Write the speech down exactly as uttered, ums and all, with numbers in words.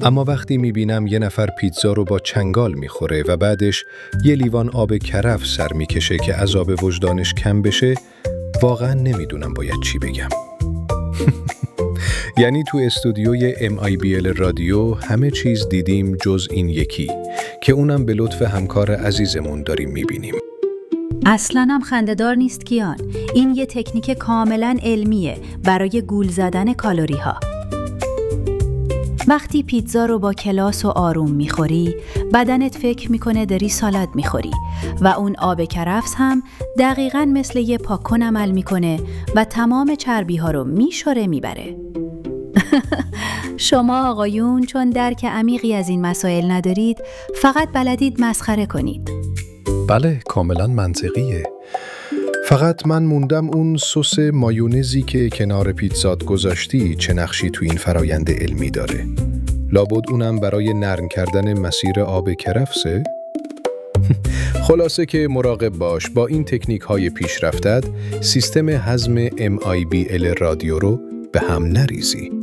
اما وقتی میبینم یه نفر پیتزا رو با چنگال میخوره و بعدش یه لیوان آب کرفس سر میکشه که عذاب وجدانش کم بشه، واقعا نمیدونم باید چی بگم. یعنی تو استودیوی ام آی بی ال رادیو همه چیز دیدیم جز این یکی که اونم به لطف همکار عزیزمون داریم میبینیم. اصلاً هم خنده‌دار نیست کیان. این یه تکنیک کاملاً علمیه برای گول زدن کالری ها. وقتی پیتزا رو با کلاس و آروم میخوری، بدنت فکر میکنه داری سالاد میخوری و اون آب کرفس هم دقیقاً مثل یه پاکن عمل میکنه و تمام چربی ها رو میشوره میبره. شما آقایون چون درک عمیقی از این مسائل ندارید، فقط بلدید مسخره کنید. بله، کاملا منطقیه. فقط من موندم اون سس مایونزی که کنار پیتزات گذاشتی چه نقشی تو این فرایند علمی داره؟ لابد اونم برای نرم کردن مسیر آب کرفسه؟ خلاصه که مراقب باش، با این تکنیک های پیشرفتت سیستم هضم ام آی بی ال رادیو رو به هم نریزی.